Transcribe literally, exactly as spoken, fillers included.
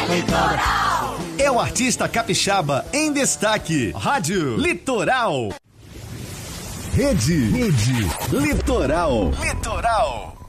Litoral. É o artista capixaba em destaque. Rádio Litoral. Rede, Rede Litoral. Litoral.